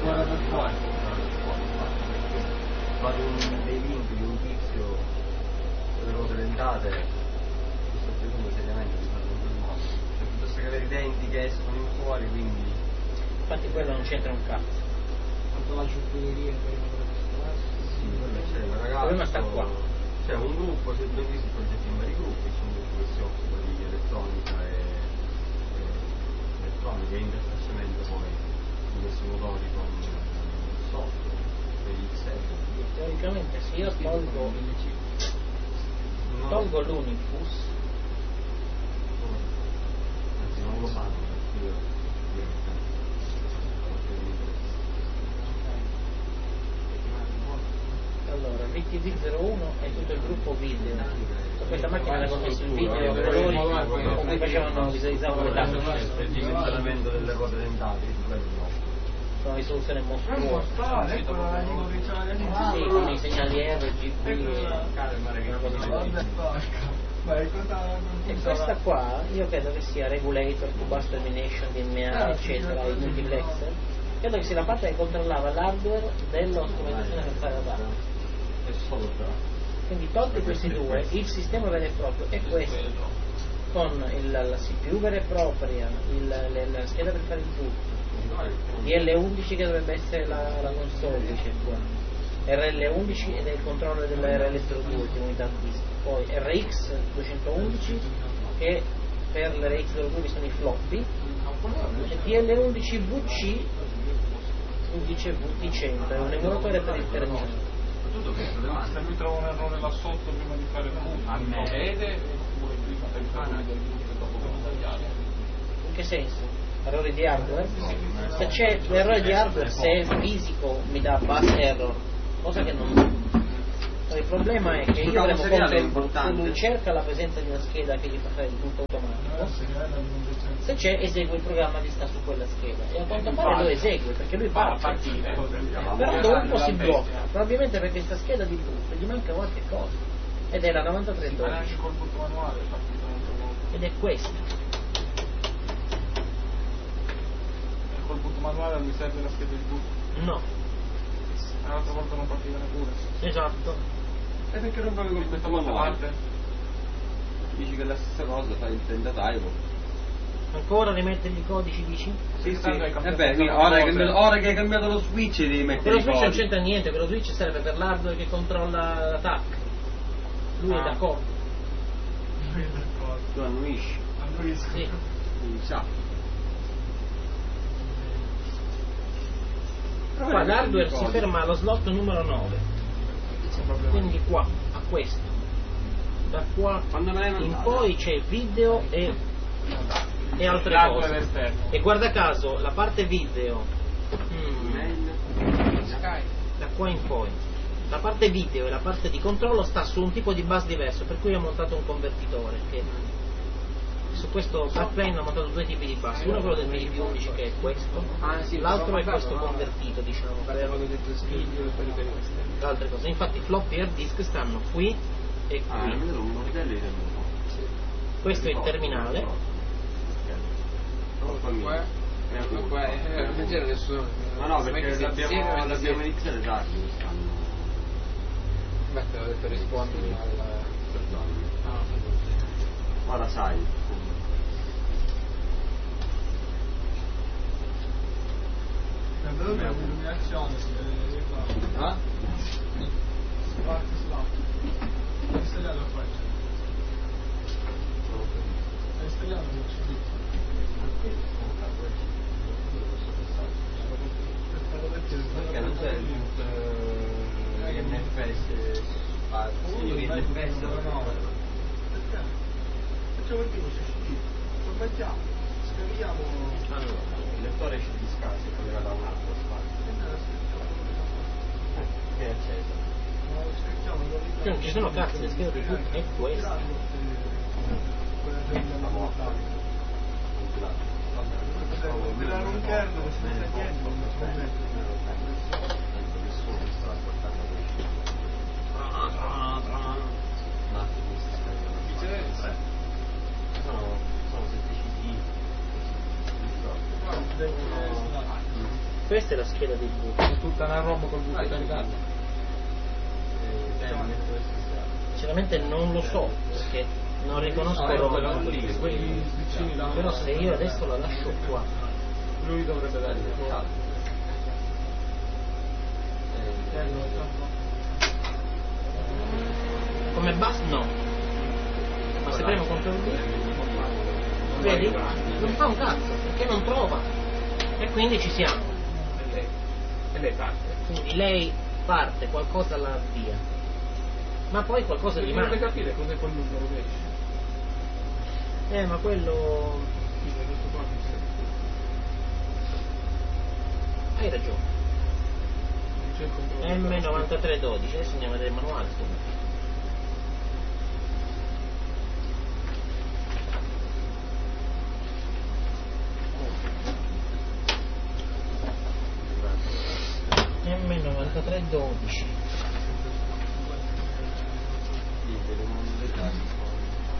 Vado dei link di un tizio delle cose dentate, mi sto chiedendo seriamente di farlo in quel modo, cioè, piuttosto che avere i denti che escono in fuori, quindi Infatti quello non c'entra un cazzo. Quanto la gioielleria per sì, quello c'è un Il problema sta qua. ragazzo, c'è un gruppo, c'è ben visto il progetto in vari gruppi, c'è un gruppo che si occupa di elettronica e interfacciamento poi di questi motori con software per XL. Teoricamente se io tolgo l'Unifus, Anzi, non lo fanno, allora VTV01 è tutto il gruppo video. Su questa macchina aveva messo il video colori con cui visualizzavano le tappe. il dimensionamento delle cose dentate, quello no. Sono risoluzione mostruosa. Sì, con i segnali RGB e questa qua io credo che sia regulator to bus termination, DMA eccetera, il multiplexer, credo che sia la parte che controllava l'hardware dello strumentazione per fare la data. È solo però. Quindi tolti questi due, il sistema vero e proprio è questo, con la CPU vera e propria, la scheda per fare il boot, DL11 che dovrebbe essere la console, dice qua, RL11 ed è il controller della RL02 di unità disk, poi RX211 che per l'RX02 sono i floppy, e DL11VC 11VT100 è un emulatore per il terminale. Se lui trova un errore là sotto prima di fare il boot, lo vede oppure prima del boot e dopo che lo tagliare? In che senso? Errori di hardware? Se c'è l'errore di hardware, se è fisico mi dà bus error, cosa che non. Il problema è che io dovremmo controllare, lui cerca la presenza di una scheda che gli fa fare il boot automatico, se c'è esegue il programma che sta su quella scheda e a quanto pare lo esegue perché lui parte, però dopo si blocca, probabilmente perché questa scheda di boot gli manca qualche cosa ed è la 9312 ed è questa. Col boot manuale mi serve la scheda di boot? No. L'altra volta non partiva neppure. Esatto. E perché non proprio con Questa volta parte? Dici che è la stessa cosa, fai il tentativo. Ancora rimettere i codici, dici? Sì, sì. Ora che hai cambiato lo switch devi mettere Quello i switch non codici. c'entra niente, quello switch serve per l'hardware che controlla l'attacco. Lui è d'accordo. Tu annuisci. Sì. Sa. Qua l'hardware si ferma allo slot numero 9. Quindi qua, a questo. Da qua in poi c'è video e altre cose. E guarda caso, la parte video da qua in poi, la parte video e la parte di controllo sta su un tipo di bus diverso, per cui ho montato un convertitore che su questo backplane ho montato due tipi di bus, uno è quello del MIDI-11 che è questo, l'altro è questo convertito, diciamo, per altre cose. Infatti floppy hard disk stanno qui e qui. Questo è il terminale. Ma no, perché l'abbiamo iniziato tardi quest'anno. Beh, te l'ho detto rispondi Ora sai. Dove l'illuminazione si vede qua? Ah? Parte sull'altro. Installato qua. Hai installato il CD. Perché non c'è il NFS l'NFS no. Perché? Facciamo il primo su CD. Lo mettiamo. Scarichiamo. Allora, il lettore esce di scassi e poi va da un altro spazio. Che è acceso. Non ci sono cazzo, le schede di boot è questa. Tirare un kernel senza niente non si può mettere. Questa è la scheda del buco. È tutta una roba col buco tagliato. Sinceramente non lo so, perché non riconosco roba. Quegli sliccini da Però se io adesso la lascio qua, lui dovrebbe dare come basta no. Ma se premo CTRL V, vedi? Non fa un cazzo, perché non trova. E quindi ci siamo. e lei parte. Quindi lei parte, qualcosa la avvia. Ma poi qualcosa Dovete rimane. capire cos'è quel numero che esce. Ma quello. Sì, questo qua mi serve. Hai ragione. C'è il controllo. M9312, adesso andiamo a vedere il manuale. M9312.